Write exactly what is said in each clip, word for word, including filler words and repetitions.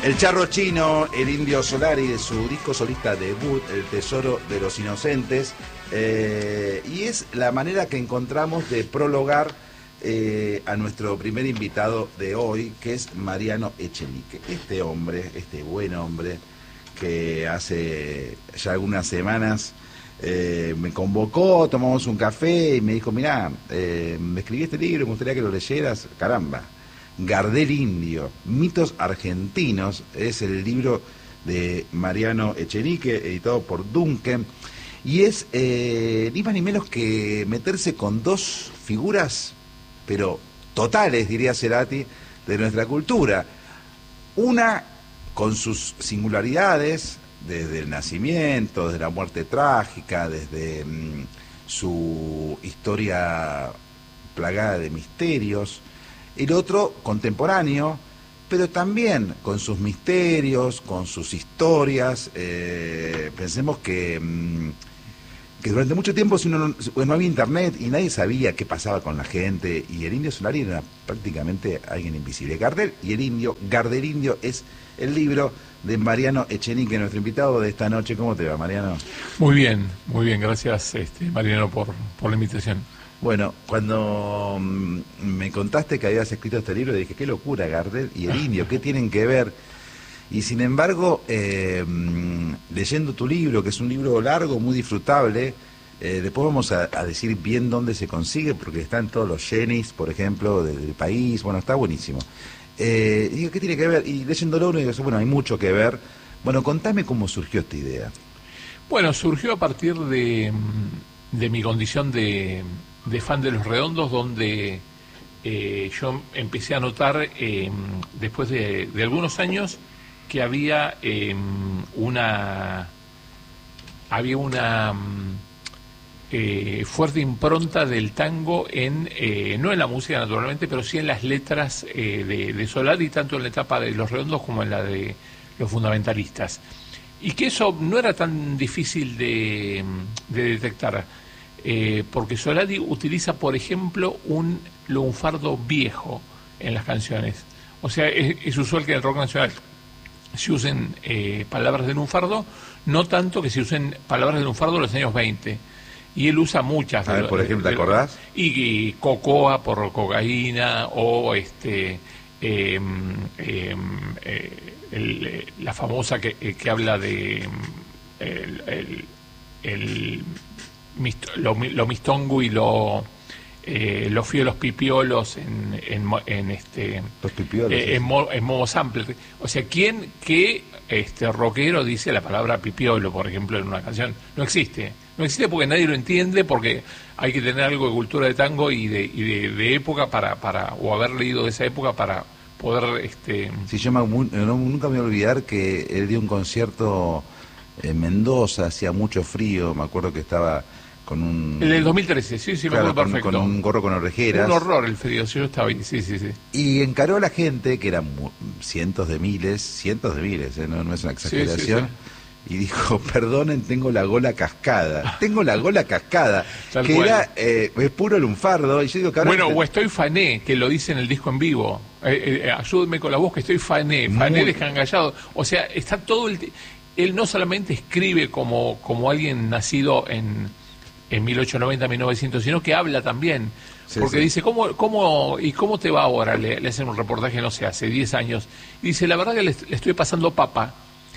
El Charro Chino, el Indio Solari, de su disco solista debut, El Tesoro de los Inocentes, eh, y es la manera que encontramos de prologar eh, a nuestro primer invitado de hoy, que es Mariano Echenique. Este hombre, este buen hombre, que hace ya algunas semanas eh, me convocó, tomamos un café y me dijo, mirá, eh, me escribí este libro, me gustaría que lo leyeras, caramba. Gardel Indio, mitos argentinos, es el libro de Mariano Echenique, editado por Duncan, y es eh, ni más ni menos que meterse con dos figuras, pero totales, diría Cerati, de nuestra cultura. Una con sus singularidades, desde el nacimiento, desde la muerte trágica, desde mmm, su historia plagada de misterios. El otro contemporáneo, pero también con sus misterios, con sus historias. Eh, pensemos que, que durante mucho tiempo si uno no, no había internet y nadie sabía qué pasaba con la gente, y el Indio Solari era prácticamente alguien invisible. Gardel y el Indio, Gardel Indio es el libro de Mariano Echenique, nuestro invitado de esta noche. ¿Cómo te va, Mariano? Muy bien, muy bien, gracias este, Mariano por, por la invitación. Bueno, cuando me contaste que habías escrito este libro, dije, qué locura, Gardel y el Indio, ¿qué tienen que ver? Y sin embargo, eh, leyendo tu libro, que es un libro largo, muy disfrutable, eh, después vamos a, a decir bien dónde se consigue, porque están todos los yenis, por ejemplo, del país, bueno, está buenísimo. Eh, digo, ¿qué tiene que ver? Y leyéndolo uno digo, bueno, hay mucho que ver. Bueno, contame cómo surgió esta idea. Bueno, surgió a partir de, de mi condición de... de fan de Los Redondos, donde eh, yo empecé a notar eh, después de, de algunos años que había eh, una había una eh, fuerte impronta del tango en eh, no en la música naturalmente, pero sí en las letras eh, de, de Solari, tanto en la etapa de Los Redondos como en la de Los Fundamentalistas, y que eso no era tan difícil de, de detectar. Eh, porque Solari utiliza, por ejemplo, un lunfardo viejo en las canciones. O sea, es, es usual que en el rock nacional se usen eh, palabras de lunfardo, no tanto que se usen palabras de lunfardo de los años veinte. Y él usa muchas. A ver, por ejemplo, ¿te acordás? Y, y cocoa por cocaína, o este eh, eh, eh, el, la famosa que, que habla de el, el, el Lo, lo mistongo y lo eh, lo fío de los pipiolos en, en, en este los pipiolos, eh, en, mo, en modo sampler. O sea, ¿quién qué este rockero dice la palabra pipiolo, por ejemplo, en una canción? No existe. No existe porque nadie lo entiende, porque hay que tener algo de cultura de tango y de, y de, de época para, para, o haber leído de esa época para poder este sí, yo me, no, nunca me voy a olvidar que él dio un concierto en Mendoza, hacía mucho frío, me acuerdo que estaba con un... El del dos mil trece, sí, sí, claro, me acuerdo perfecto. Con un gorro con orejeras. Un horror el frío, yo estaba ahí, sí, sí, sí. Y encaró a la gente, que eran cientos de miles, cientos de miles, ¿eh? no, no es una exageración, sí, sí, sí. Y dijo, perdonen, tengo la gola cascada. Tengo la gola cascada, Tal que cual. Era eh, es puro lunfardo. Y yo digo, cabrón, bueno, o estoy fané, que lo dice en el disco en vivo. Eh, eh, ayúdenme con la voz, que estoy fané, fané Muy... descangallado. O sea, está todo el... Él no solamente escribe como, como alguien nacido en... en mil ochocientos noventa, mil novecientos, sino que habla también, sí, porque sí. dice, ¿cómo, cómo, ¿y cómo te va ahora? Le, le hacen un reportaje, no sé, hace diez años, y dice, la verdad que le, le estoy pasando papa.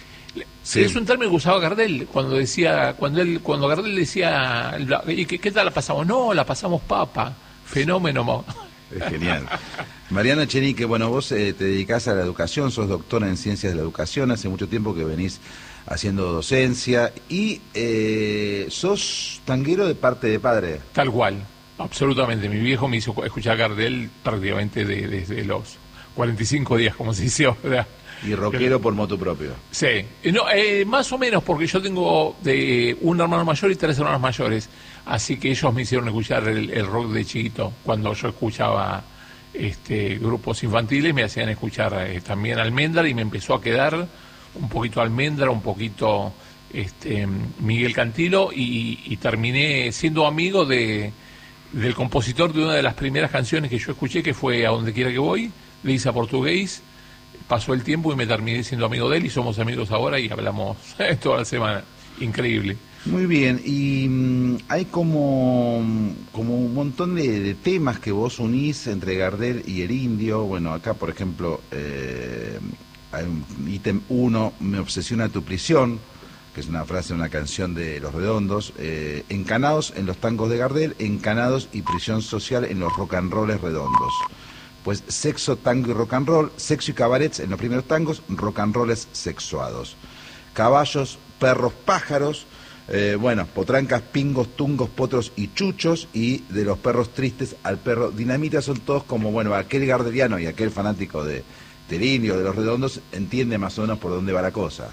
Sí. Es un término que usaba Gardel, cuando decía, cuando él, cuando Gardel decía, ¿y qué, qué tal la pasamos? No, la pasamos papa, fenómeno. Es genial. Mariano Echenique, bueno, vos eh, te dedicás a la educación, sos doctora en ciencias de la educación, hace mucho tiempo que venís haciendo docencia, y eh, sos tanguero de parte de padre. Tal cual, absolutamente. Mi viejo me hizo escuchar Gardel prácticamente de, desde los cuarenta y cinco días, como se dice ahora. Y rockero por motu propio. Sí, no, eh, más o menos, porque yo tengo de un hermano mayor y tres hermanos mayores, así que ellos me hicieron escuchar el, el rock de chiquito. Cuando yo escuchaba este grupos infantiles, me hacían escuchar eh, también Almendra, y me empezó a quedar un poquito Almendra, un poquito este Miguel Cantilo, y, y terminé siendo amigo de del compositor de una de las primeras canciones que yo escuché, que fue A Donde Quiera Que Voy, de Isa Portugués, pasó el tiempo y me terminé siendo amigo de él y somos amigos ahora y hablamos toda la semana. Increíble. Muy bien, y mmm, hay como, como un montón de, de temas que vos unís entre Gardel y el Indio. Bueno, acá por ejemplo, eh, hay un ítem uno, me obsesiona tu prisión, que es una frase de una canción de Los Redondos, eh, encanados en los tangos de Gardel, encanados y prisión social en los rock and rolls redondos. Pues sexo, tango y rock and roll, sexo y cabarets en los primeros tangos, rock and rolls sexuados. Caballos, perros, pájaros, eh, bueno, potrancas, pingos, tungos, potros y chuchos, y de los perros tristes al perro dinamita, son todos como, bueno, aquel gardeliano y aquel fanático de, del Indio, de Los Redondos, entiende más o menos por dónde va la cosa.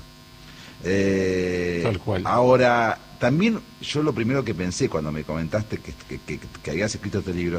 Eh, Tal cual. Ahora, también yo lo primero que pensé cuando me comentaste que, que, que, que habías escrito este libro,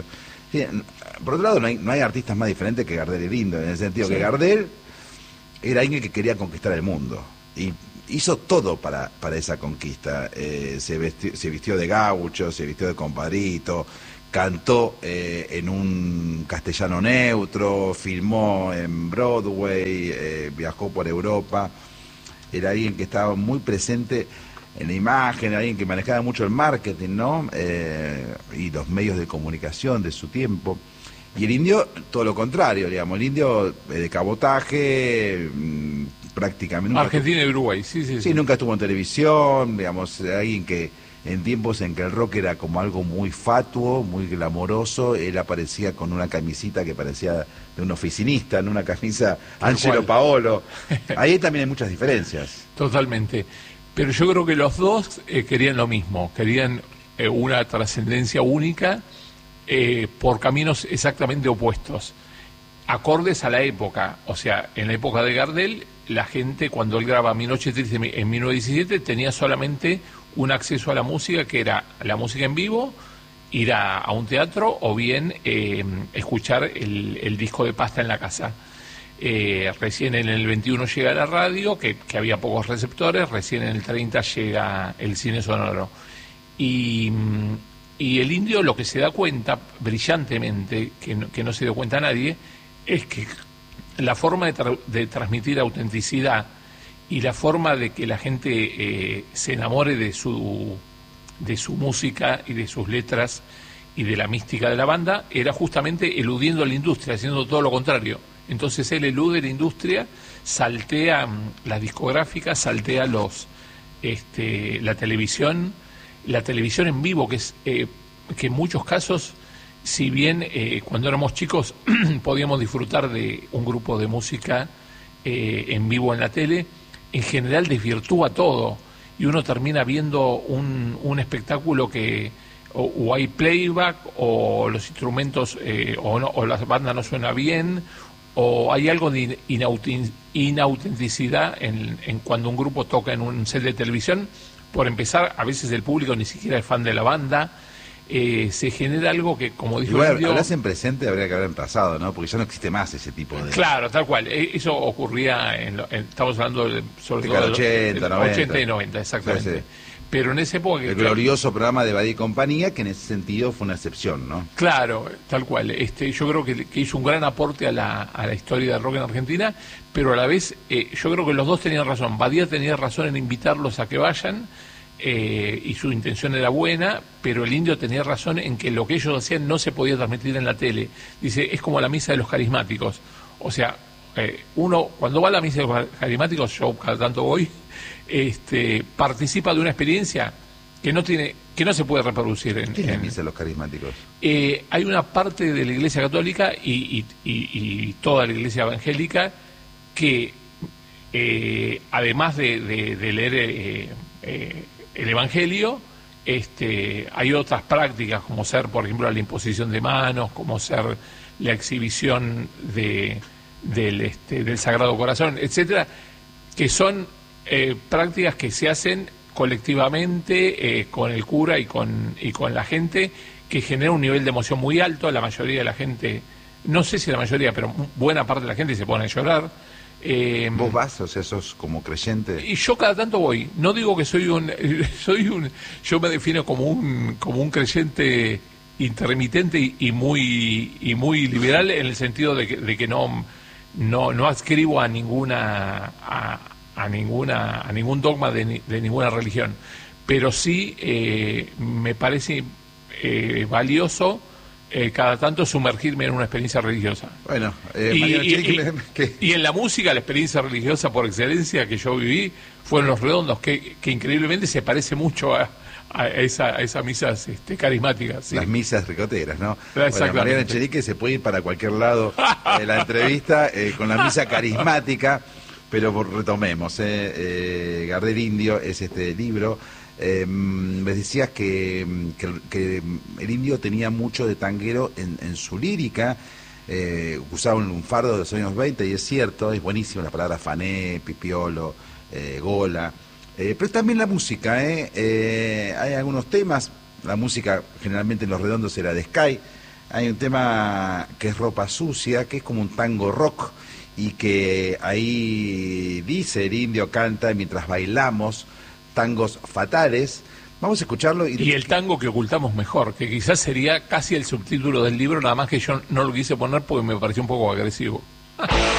por otro lado, no hay, no hay artistas más diferentes que Gardel y el Indio, en el sentido sí. que Gardel era alguien que quería conquistar el mundo y hizo todo para, para esa conquista. Eh, se, vestió, se vistió de gaucho, se vistió de compadrito, cantó eh, en un castellano neutro, filmó en Broadway, eh, viajó por Europa. Era alguien que estaba muy presente en la imagen, alguien que manejaba mucho el marketing, ¿no? Eh, y los medios de comunicación de su tiempo. Y el Indio, todo lo contrario, digamos, el Indio eh, de cabotaje, mmm, prácticamente... Argentina y Uruguay, sí, sí, sí. Sí, nunca estuvo en televisión, digamos, alguien que en tiempos en que el rock era como algo muy fatuo, muy glamoroso, él aparecía con una camisita que parecía de un oficinista, en una camisa Angelo Paolo. Ahí también hay muchas diferencias. Totalmente. Pero yo creo que los dos eh, querían lo mismo, querían eh, una trascendencia única eh, por caminos exactamente opuestos, acordes a la época. O sea, en la época de Gardel, la gente cuando él graba Mi Noche Triste en mil novecientos diecisiete tenía solamente un acceso a la música, que era la música en vivo, ir a, a un teatro o bien eh, escuchar el, el disco de pasta en la casa. Eh, recién en el veintiuno llega la radio, que, que había pocos receptores, recién en el treinta llega el cine sonoro. Y, y el Indio lo que se da cuenta, brillantemente, que no, que no se dio cuenta nadie, es que la forma de, tra de transmitir autenticidad y la forma de que la gente eh, se enamore de su, de su música y de sus letras y de la mística de la banda era justamente eludiendo a la industria, haciendo todo lo contrario. Entonces él elude la industria, saltea las discográficas, saltea los este, la televisión, la televisión en vivo, que es eh, que en muchos casos, si bien eh, cuando éramos chicos podíamos disfrutar de un grupo de música eh, en vivo en la tele, en general desvirtúa todo y uno termina viendo un, un espectáculo que o, o hay playback o los instrumentos eh, o, no, o la banda no suena bien o hay algo de inautenticidad en, en cuando un grupo toca en un set de televisión. Por empezar, a veces el público ni siquiera es fan de la banda. Eh, se genera algo que, como dijo Igual, el Indio... hablas en presente, habría que hablar en pasado, ¿no? Porque ya no existe más ese tipo de... Claro, tal cual. Eso ocurría, en, en, estamos hablando de, sobre de todo... ochenta, noventa. ochenta y noventa, exactamente. Sí, sí. Pero en esa época... El que, glorioso claro, programa de Badía y compañía, que en ese sentido fue una excepción, ¿no? Claro, tal cual. Este, yo creo que, que hizo un gran aporte a la, a la historia del rock en Argentina, pero a la vez, eh, yo creo que los dos tenían razón. Badía tenía razón en invitarlos a que vayan, Eh, y su intención era buena, pero el Indio tenía razón en que lo que ellos hacían no se podía transmitir en la tele. Dice, es como la misa de los carismáticos. O sea, eh, uno cuando va a la misa de los carismáticos, yo cada tanto voy, este, participa de una experiencia que no tiene, que no se puede reproducir en, ¿Qué es la en, misa de los carismáticos? Eh, hay una parte de la Iglesia Católica y, y, y, y toda la Iglesia Evangélica que eh, además de, de, de leer eh, eh, el Evangelio, este, hay otras prácticas como ser, por ejemplo, la imposición de manos, como ser la exhibición de, del, este, del Sagrado Corazón, etcétera, que son eh, prácticas que se hacen colectivamente eh, con el cura y con, y con la gente, que genera un nivel de emoción muy alto. La mayoría de la gente, no sé si la mayoría, pero buena parte de la gente se pone a llorar. Eh, ¿Vos vas? O sea, sos como creyente. Y yo cada tanto voy. No digo que soy un, soy un, yo me defino como un, como un creyente intermitente y, y muy, y muy liberal en el sentido de que, de que no, no no adscribo a ninguna a, a ninguna a ningún dogma de, de ninguna religión, pero sí eh, me parece eh, valioso eh, cada tanto sumergirme en una experiencia religiosa. Bueno, eh, y, Mariano y, Chiriqui, y, me- que- y en la música la experiencia religiosa por excelencia que yo viví fueron Los Redondos, que, que increíblemente se parece mucho a, a, esa, a esas misas este, carismáticas. ¿sí? Las misas ricoteras, ¿no? Bueno, Exactamente. Mariano Chiriqui se puede ir para cualquier lado de la entrevista eh, con la misa carismática, pero por- retomemos. Eh, eh, Gardel Indio es este libro. Eh, me decías que, que, que el indio tenía mucho de tanguero en, en su lírica, eh, usaba un fardo de los años veinte, y es cierto, es buenísimo la palabra fané, pipiolo, eh, gola, eh, pero también la música, ¿eh? Eh, hay algunos temas, la música generalmente en Los Redondos era de Sky, hay un tema que es Ropa Sucia, que es como un tango rock, y que ahí dice el indio, canta mientras bailamos tangos fatales. Vamos a escucharlo. Y, Y el tango que ocultamos mejor, que quizás sería casi el subtítulo del libro, nada más que yo no lo quise poner porque me pareció un poco agresivo.